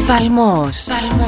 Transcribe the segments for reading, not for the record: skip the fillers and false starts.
Παλμός.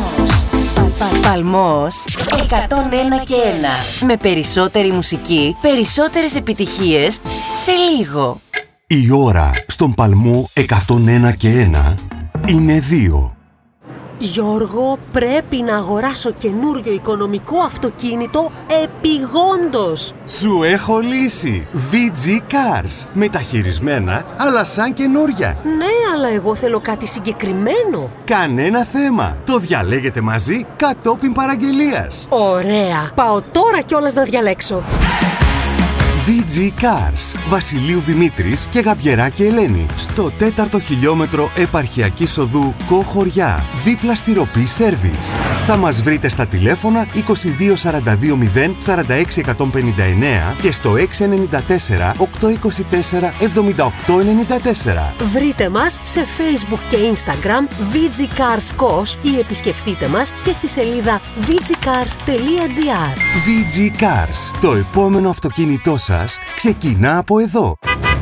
Παλμός 101 και 1. Με περισσότερη μουσική, περισσότερες επιτυχίες σε λίγο. Η ώρα στον Παλμό 101 και 1 είναι 2. Γιώργο, πρέπει να αγοράσω καινούριο οικονομικό αυτοκίνητο επιγόντως. Σου έχω λύση. VG Cars. Μεταχειρισμένα, αλλά σαν καινούρια. Ναι, αλλά εγώ θέλω κάτι συγκεκριμένο. Κανένα θέμα. Το διαλέγετε μαζί κατόπιν παραγγελίας. Ωραία. Πάω τώρα κιόλας να διαλέξω. VG Cars. Βασιλείου Δημήτρης και Γαμπιεράκη Ελένη. Στο 4ο χιλιόμετρο επαρχιακής οδού Κοχωριά. Δίπλα στη Ροπή Σέρβις. Θα μας βρείτε στα τηλέφωνα 22 42 0 46 159 και στο 694 824 78 94. Βρείτε μας σε Facebook και Instagram VG Cars Kos ή επισκεφτείτε μας και στη σελίδα vgcars.gr. VG Cars. Το επόμενο αυτοκίνητό σας ξεκινά από εδώ.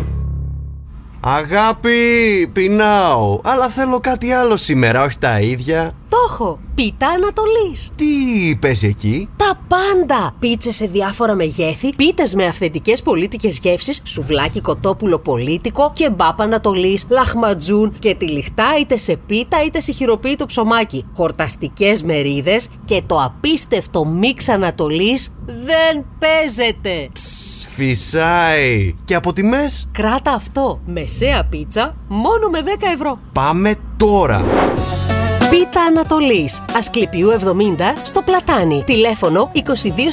Αγάπη, πεινάω, αλλά θέλω κάτι άλλο σήμερα, όχι τα ίδια. Το έχω! Πίτα Ανατολής. Τι είπες εκεί? Τα πάντα! Πίτσες σε διάφορα μεγέθη, πίτες με αυθεντικές πολίτικες γεύσεις, σουβλάκι κοτόπουλο πολίτικο, κεμπάπ Ανατολής, λαχματζούν και τυλιχτά είτε σε πίτα είτε σε χειροποίητο ψωμάκι. Χορταστικές μερίδες και το απίστευτο μίξ Ανατολής δεν παίζεται. Φυσάει. Και από τιμές? Κράτα αυτό. Μεσαία πίτσα μόνο με 10 ευρώ. Πάμε τώρα. Πίτα Ανατολής, Ασκληπιού 70 στο Πλατάνι. Τηλέφωνο 22 42 0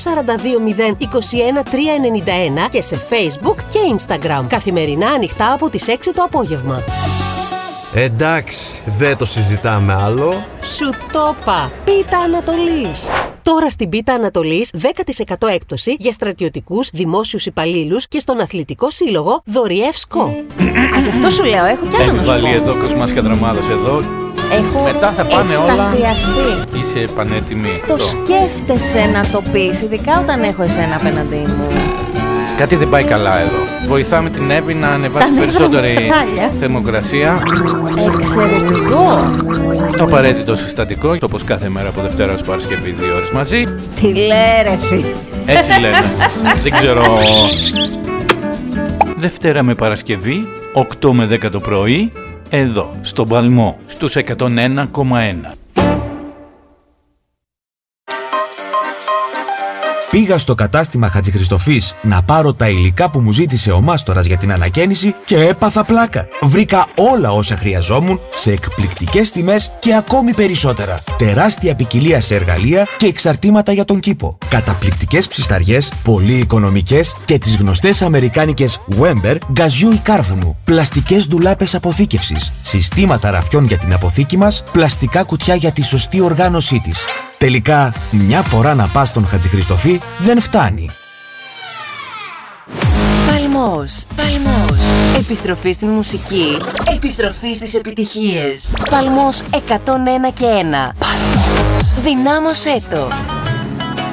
21 391 και σε Facebook και Instagram. Καθημερινά ανοιχτά από τις 6 το απόγευμα. Εντάξει, δεν το συζητάμε άλλο. Σου το είπα. Πίτα Ανατολής. Τώρα στην Πίτα Ανατολής 10% έκπτωση για στρατιωτικούς, δημόσιους υπαλλήλους και στον Αθλητικό Σύλλογο Δωριεύσκο. Γι' αυτό σου λέω, έχω κι άλλο να σου πω. Έχει βάλει εδώ Κοσμάς Δραμάδος εδώ. Έχω μετά θα πάνε εκστασιαστεί. όλα. Είσαι πανέτοιμη. Το σκέφτεσαι να το πεις, ειδικά όταν έχω εσένα απέναντί μου. Κάτι δεν πάει καλά εδώ. Βοηθάμε την Εύη να ανεβάσει περισσότερη θερμοκρασία. Εξαιρετικό. Το απαραίτητο συστατικό, όπως κάθε μέρα από Δευτέρα ως Παρασκευή 2 ώρες μαζί. Τι λέει ρε. Έτσι λένε. Δεν ξέρω. Δευτέρα με Παρασκευή, 8 με 10 το πρωί, εδώ, στον Παλμό, στους 101,1. Πήγα στο κατάστημα Χατζηχριστοφής να πάρω τα υλικά που μου ζήτησε ο μάστορας για την ανακαίνιση και έπαθα πλάκα. Βρήκα όλα όσα χρειαζόμουν σε εκπληκτικές τιμές και ακόμη περισσότερα. Τεράστια ποικιλία σε εργαλεία και εξαρτήματα για τον κήπο. Καταπληκτικές ψισταριές, πολύ οικονομικές και τις γνωστές αμερικάνικες Weber γκαζιού ή κάρβουνου. Πλαστικές ντουλάπες αποθήκευσης, συστήματα ραφιών για την αποθήκη μας, πλαστικά κουτιά για τη σωστή οργάνωσή της. Τελικά, μια φορά να πας στον Χατζηχριστοφή δεν φτάνει. Παλμός. Επιστροφή στην μουσική. Επιστροφή στις επιτυχίες. Παλμός 101 και 1. Παλμός. Δυνάμωσέ το.